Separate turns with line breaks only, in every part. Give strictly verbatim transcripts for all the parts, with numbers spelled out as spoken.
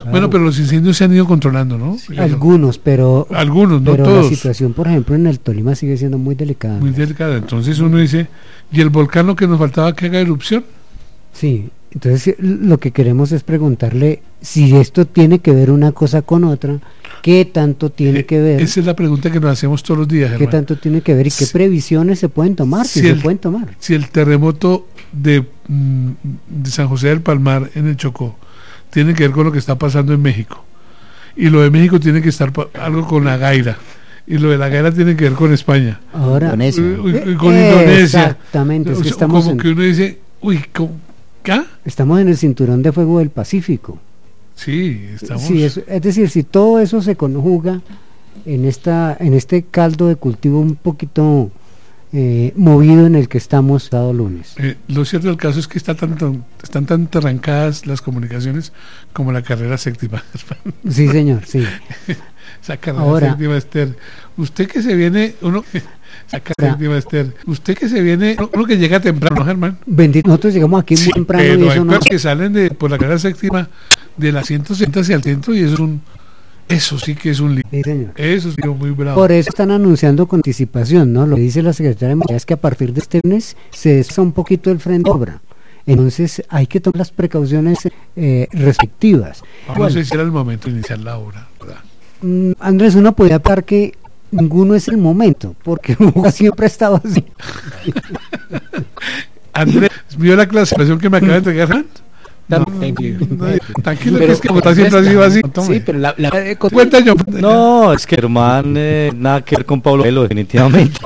Claro.
Bueno, pero los incendios se han ido controlando, ¿no?
Sí, algunos, pero
algunos, no
pero
todos.
La situación, por ejemplo, en el Tolima sigue siendo muy delicada.
Muy delicada. Entonces uno dice, ¿y el volcán lo que nos faltaba que haga erupción?
Sí, entonces lo que queremos es preguntarle si esto tiene que ver una cosa con otra, qué tanto tiene
eh,
que ver.
Esa es la pregunta que nos hacemos todos los días,
¿Qué
Germán?
tanto tiene que ver y qué
si,
previsiones se pueden tomar? Si,
si
se
el,
pueden tomar.
Si el terremoto de, mm, de San José del Palmar en el Chocó tiene que ver con lo que está pasando en México, y lo de México tiene que estar pa- algo con la Gaira, y lo de la Gaira tiene que ver con España,
Ahora,
Indonesia.
y, y, y con
eh,
Indonesia.
Exactamente, es
O
que
sea,
estamos
como
en,
que uno dice, uy, ¿cómo? ¿Qué?
estamos en el cinturón de fuego del Pacífico.
Sí, estamos.
Sí, es, es decir, si todo eso se conjuga en esta, en este caldo de cultivo un poquito eh, movido en el que estamos dado lunes.
Eh, lo cierto del caso es que está tan, tan- están tan arrancadas las comunicaciones como la carrera séptima.
Sí, señor, sí.
Esa carrera
Ahora,
séptima, Esther. Usted que se viene, uno, esa carrera
Ahora,
séptima, Esther. Usted que se viene, uno, uno que llega temprano, ¿no, Germán?
bendito, nosotros llegamos aquí muy
Sí,
temprano
pero
y
hay
eso no.
personas que salen de por la carrera séptima de la ciento sesenta hacia el centro y eso es un, eso sí que es un lío.
Sí, señor.
Eso sí es muy bravo.
Por eso están anunciando con anticipación, ¿no? Lo que dice la secretaria de Movilidad es que a partir de este lunes se desfasa un poquito el frente de obra. Entonces hay que tomar las precauciones eh, respectivas.
Vamos
Bueno,
a decir el momento de iniciar la obra, ¿verdad?
mm, Andrés, uno podría pensar que ninguno es el momento, porque Bogotá siempre ha estado así.
Andrés, ¿vio la clasificación que me acaba de entregar, Germán?
No, thank you.
No, tranquilo,
Pero-
que es que Bogotá siempre ha sido así.
Sí, pero la, la- eh, con-
Cuenta yo.
no, es que Germán, eh, nada que ver con Pablo Coelho, definitivamente.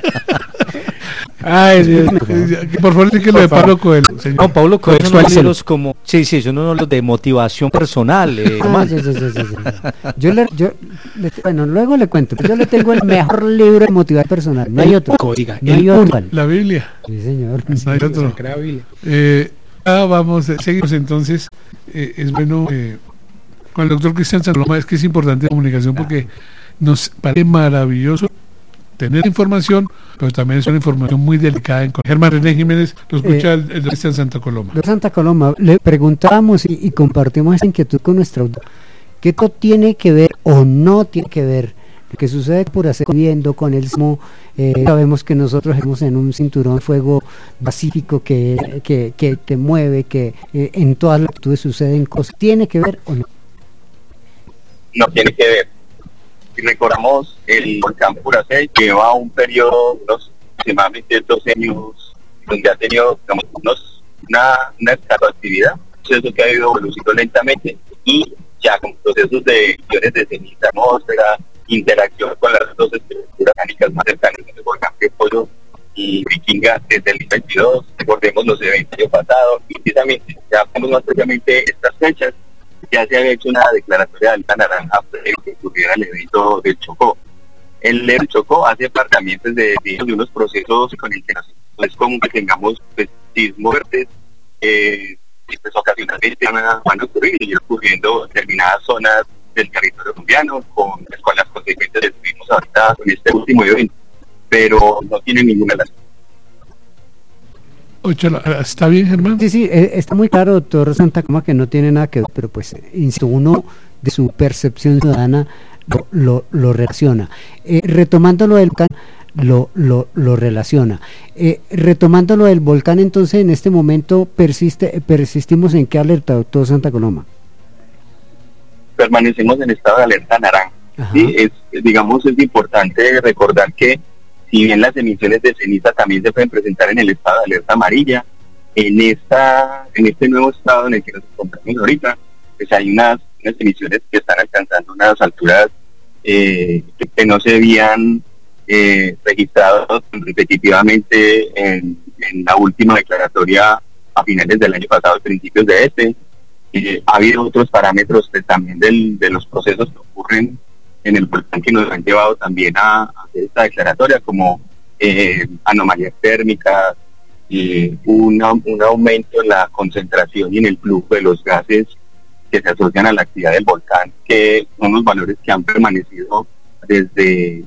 Ay, Dios mío. Por favor, sí que lo de Pablo Coelho, señor.
No, Pablo Coelho son
Textual,
libros como, sí, sí, son unos libros de motivación personal. Eh,
Ah,
Germán.
sí, sí, sí, sí, sí. Yo le, yo, le- bueno, luego le cuento, pero yo le tengo el mejor libro de motivación personal, no hay otro.
Oiga,
No hay otro.
La Biblia.
Sí, señor.
No hay otro.
Sagrada Biblia.
Eh, ah, vamos, eh, seguimos entonces. Eh, es bueno eh, con el doctor Cristian Sanloma, es que es importante la comunicación porque nos parece maravilloso tener información, pero también es una información muy delicada. En Germán René Jiménez, lo escucha
Eh,
el, el doctor Cristian Santa Coloma.
De Santa Coloma, le preguntábamos y, y compartimos esa inquietud con nuestra audiencia. ¿Qué todo tiene que ver o no tiene que ver lo que sucede por hacer viendo con el sismo? Eh, sabemos que nosotros estamos en un cinturón de fuego pacífico que, que, que te mueve, que eh, en todas las actitudes suceden cosas. ¿Tiene que ver o no?
No tiene que ver. Si recordamos, el volcán Puracé lleva un periodo de unos aproximadamente doce años donde ha tenido, digamos, unos, una, una escasa actividad, un proceso que ha ido evolucionando lentamente y ya con procesos de iones de ceniza, atmósfera, interacción con las dos estructuras mecánicas más cercanas del volcán Pepoyo y Vikinga desde el veintidós. Recordemos los eventos del año pasado y precisamente, ya vamos más precisamente estas fechas, ya se había hecho una declaratoria de alerta naranja previo que ocurriera el evento del Chocó. El evento del Chocó hace parte también pues, de, de unos procesos con el que nos, no es común que tengamos pues, sismos fuertes, eh, y pues ocasionalmente van a, van a ocurrir y ocurriendo en determinadas zonas del territorio colombiano, con, pues, con las consecuencias que tuvimos ahorita con este último evento, pero no tiene ninguna de las.
Ocho, ¿está bien, Germán?
Sí, sí, eh, está muy claro, doctor Santa Coloma, que no tiene nada que ver, pero pues, insisto, uno de su percepción ciudadana lo, lo, lo relaciona. Eh, retomando lo del volcán, lo, lo, lo relaciona. Eh, retomando lo del volcán, entonces, en este momento, persiste persistimos en qué alerta, doctor Santa Coloma.
Permanecemos en estado de alerta naranja. ¿Sí? Es, digamos, es importante recordar que si bien las emisiones de ceniza también se pueden presentar en el estado de alerta amarilla, en esta en este nuevo estado en el que nos encontramos ahorita, pues hay unas, unas emisiones que están alcanzando unas alturas eh, que, que no se habían eh, registrado repetitivamente en, en la última declaratoria a finales del año pasado, principios de este. Eh, ha habido otros parámetros de, también del, de los procesos que ocurren en el volcán que nos han llevado también a, a hacer esta declaratoria, como eh, anomalías térmicas, eh, una, un aumento en la concentración y en el flujo de los gases que se asocian a la actividad del volcán, que son los valores que han permanecido desde